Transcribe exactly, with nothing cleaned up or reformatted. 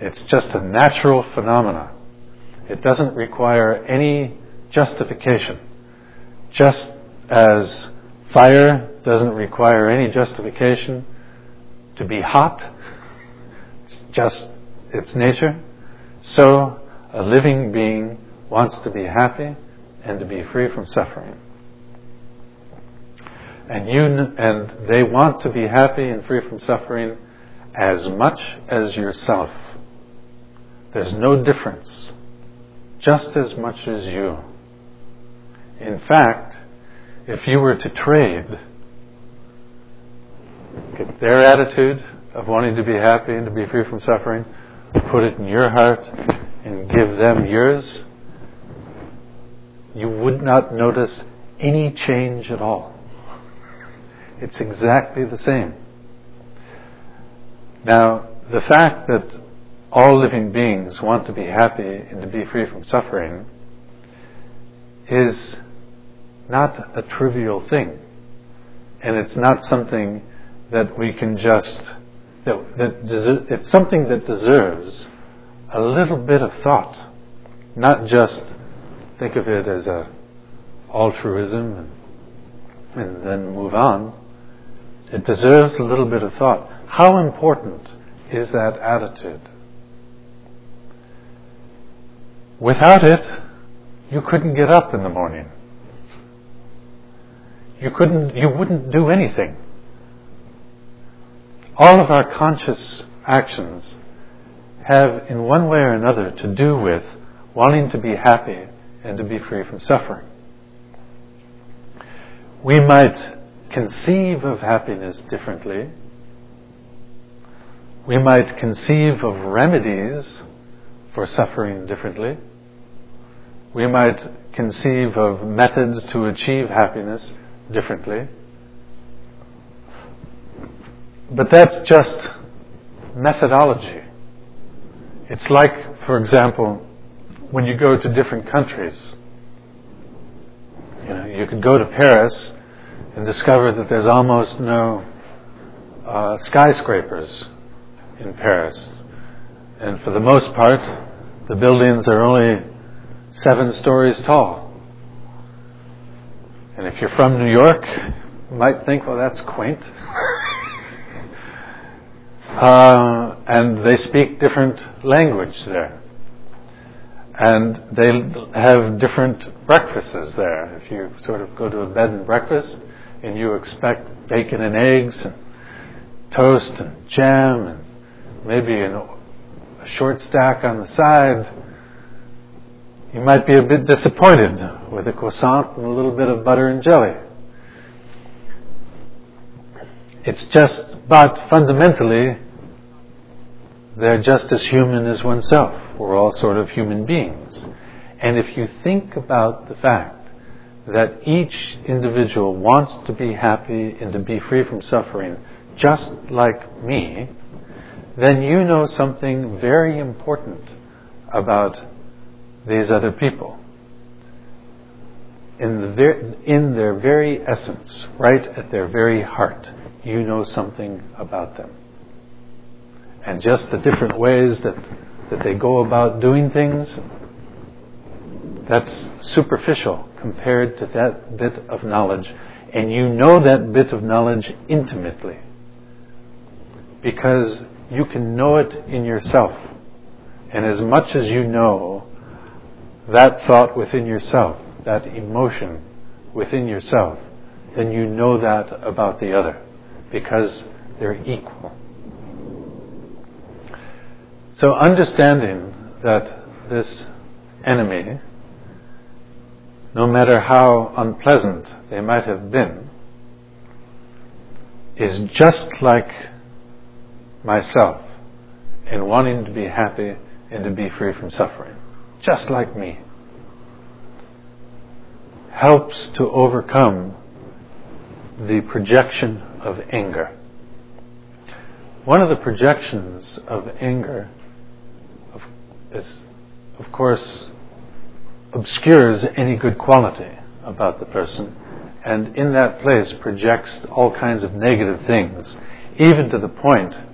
It's just a natural phenomena. It doesn't require any justification. Just as fire doesn't require any justification to be hot, it's just its nature, so a living being wants to be happy and to be free from suffering. And you and they want to be happy and free from suffering as much as yourself. There's no difference. Just as much as you. In fact, if you were to trade get their attitude of wanting to be happy and to be free from suffering, put it in your heart and give them yours, you would not notice any change at all. It's exactly the same. Now, the fact that all living beings want to be happy and to be free from suffering is not a trivial thing. And it's not something that we can just, that, that deser- it's something that deserves a little bit of thought. Not just think of it as a altruism and, and then move on. It deserves a little bit of thought. How important is that attitude? Without it, you couldn't get up in the morning. You couldn't, you wouldn't do anything. All of our conscious actions have, in one way or another, to do with wanting to be happy and to be free from suffering. We might conceive of happiness differently. We might conceive of remedies for suffering differently. We might conceive of methods to achieve happiness differently. But that's just methodology. It's like, for example, when you go to different countries. You know, you could go to Paris and discover that there's almost no uh, skyscrapers in Paris. And for the most part, the buildings are only seven stories tall. And if you're from New York, you might think, well, that's quaint. uh, and they speak different language there. And they have different breakfasts there. If you sort of go to a bed and breakfast and you expect bacon and eggs and toast and jam and maybe an, a short stack on the side, you might be a bit disappointed with a croissant and a little bit of butter and jelly. It's just, but fundamentally, they're just as human as oneself. We're all sort of human beings. And if you think about the fact that each individual wants to be happy and to be free from suffering, just like me, then you know something very important about these other people. In the ver- in their very essence, right at their very heart, you know something about them. And just the different ways that, that they go about doing things, that's superficial compared to that bit of knowledge. And you know that bit of knowledge intimately, because you can know it in yourself. And as much as you know that thought within yourself, that emotion within yourself, then you know that about the other, because they're equal. So understanding that this enemy, no matter how unpleasant they might have been, is just like myself in wanting to be happy and to be free from suffering, just like me, helps to overcome the projection of anger. One of the projections of anger of, is, of course, obscures any good quality about the person, and in that place projects all kinds of negative things, even to the point